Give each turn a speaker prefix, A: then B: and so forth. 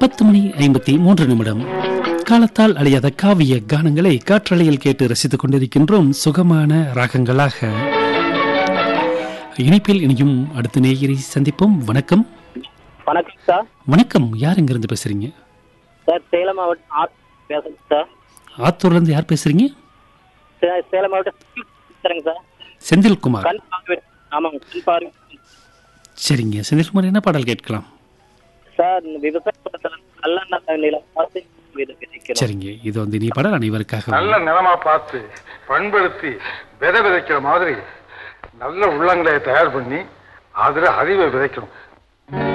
A: 10:53 காலத்தால் அழியாத காவிய கானங்களை காற்றலையில் கேட்டு ரசித்துக் கொண்டிருக்கின்றோம். சுகமான ராகங்களாக இணைப்பில் இனியும் அடுத்த நேயரை சந்திப்போம். வணக்கம்.
B: வணக்கம் சார்.
A: வணக்கம். யார் இங்கிருந்து பேசுறீங்க?
B: சார் சேலம் மாவட்டம் பேசுறேன் சார்.
A: ஆத்தூர்ல இருந்து யார் பேசுறீங்க?
B: சேலம் மாவட்டம் பேசுறேங்க சார்.
A: செந்தில்குமார்.
B: ஆமாங்க, கண் பார்வை.
A: சரிங்க செந்தில்குமார், என்ன பாடல் கேட்கலாம்?
B: சார் விவசாய படத்துல நல்ல நல்ல நிலம் பார்த்து விதைக்கணும்.
A: சரிங்க, இது வந்து நீ பாடல் அனைவருக்காக.
C: நல்ல நிலமா பார்த்து பண்படுத்தி விதைக்கிற மாதிரி நல்ல உள்ளங்களை தயார் பண்ணி அதுல அறிவை விதைக்கணும்.